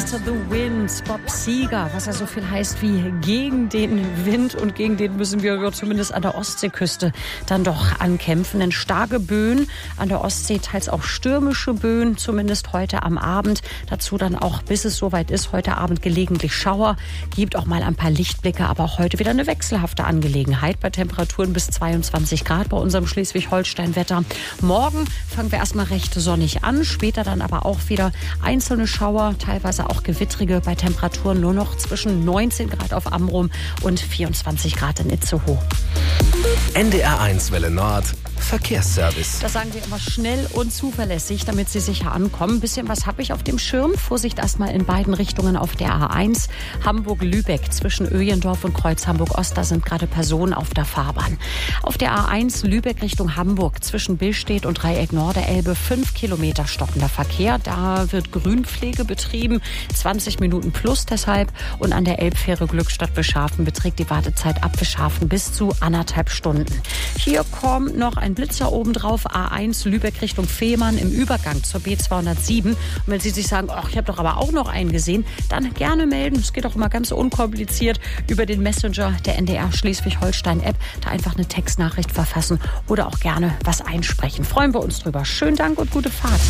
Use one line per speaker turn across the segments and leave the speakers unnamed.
After the Wind, Bob Seger, was ja so viel heißt wie gegen den Wind, und gegen den müssen wir zumindest an der Ostseeküste dann doch ankämpfen. Denn starke Böen an der Ostsee, teils auch stürmische Böen, zumindest heute am Abend. Dazu dann auch, bis es soweit ist, heute Abend gelegentlich Schauer, gibt auch mal ein paar Lichtblicke, aber auch heute wieder eine wechselhafte Angelegenheit bei Temperaturen bis 22 Grad bei unserem Schleswig-Holstein-Wetter. Morgen fangen wir erstmal recht sonnig an, später dann aber auch wieder einzelne Schauer, teilweise auch gewittrige, bei Temperaturen nur noch zwischen 19 Grad auf Amrum und 24 Grad in Itzehoe.
NDR1 Welle Nord, Verkehrsservice.
Das sagen wir immer schnell und zuverlässig, damit Sie sicher ankommen. Ein bisschen was habe ich auf dem Schirm. Vorsicht erstmal in beiden Richtungen auf der A1. Hamburg-Lübeck zwischen Öjendorf und Kreuz Hamburg-Ost. Da sind gerade Personen auf der Fahrbahn. Auf der A1 Lübeck Richtung Hamburg zwischen Billstedt und Dreieck Norderelbe 5 Kilometer stockender Verkehr. Da wird Grünpflege betrieben. 20 Minuten plus deshalb. Und an der Elbfähre Glückstadt-Wischhafen beträgt die Wartezeit ab Wischhafen bis zu 1,5 Stunden. Hier kommt noch ein Blitzer obendrauf, A1 Lübeck Richtung Fehmarn im Übergang zur B207. Und wenn Sie sich sagen, ach, ich habe doch aber auch noch einen gesehen, dann gerne melden. Es geht auch immer ganz unkompliziert über den Messenger der NDR Schleswig-Holstein-App. Da einfach eine Textnachricht verfassen oder auch gerne was einsprechen. Freuen wir uns drüber. Schönen Dank und gute Fahrt.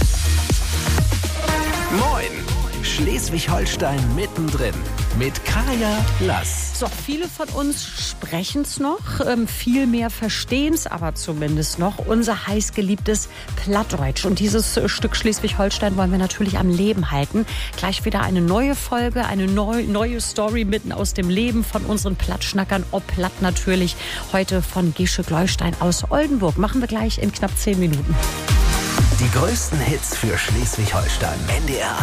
Moin! Schleswig-Holstein mittendrin mit Kaya Lass.
So, viele von uns sprechen es noch, viel mehr verstehen es aber zumindest noch. Unser heißgeliebtes Plattdeutsch. Und dieses Stück Schleswig-Holstein wollen wir natürlich am Leben halten. Gleich wieder eine neue Folge, eine neue Story mitten aus dem Leben von unseren Plattschnackern. Ob Platt natürlich. Heute von Gesche Gleustein aus Oldenburg. Machen wir gleich in knapp 10 Minuten.
Die größten Hits für Schleswig-Holstein. NDR